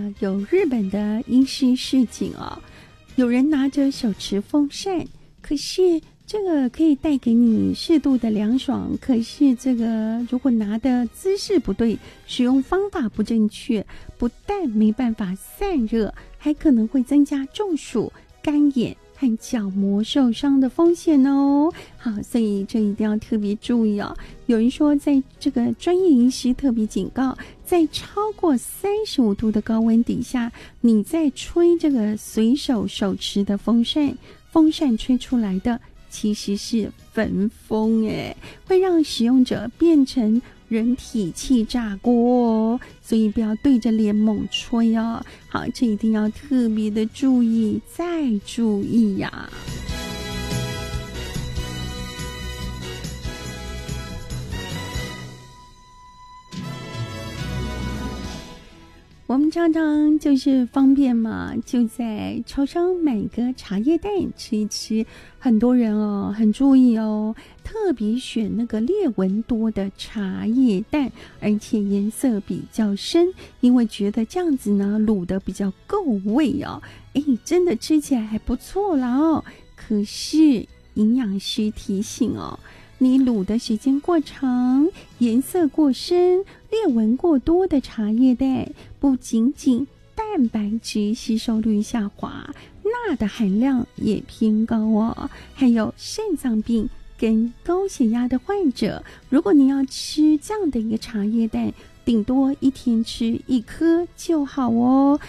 有日本的医师示警哦，有人拿着手持风扇，可是这个可以带给你适度的凉爽，可是这个如果拿的姿势不对，使用方法不正确，不但没办法散热，还可能会增加中暑、干眼和角膜受伤的风险哦。好，所以这一定要特别注意哦。有人说，在这个专业医师特别警告，在超过35度的高温底下，你在吹这个随手持的风扇，风扇吹出来的其实是焚风诶，会让使用者变成人体气炸锅哦，所以不要对着脸猛吹哦。好，这一定要特别的注意，再注意呀。我们常常就是方便嘛，就在超商买个茶叶蛋吃一吃。很多人哦很注意哦，特别选那个裂纹多的茶叶蛋，而且颜色比较深，因为觉得这样子呢卤得比较够味哦。真的吃起来还不错啦哦。可是营养师提醒哦，你卤的时间过长，颜色过深，裂纹过多的茶叶蛋，不仅仅蛋白质吸收率下滑，钠的含量也偏高哦。还有肾脏病跟高血压的患者，如果你要吃这样的一个茶叶蛋，顶多一天吃1颗就好哦。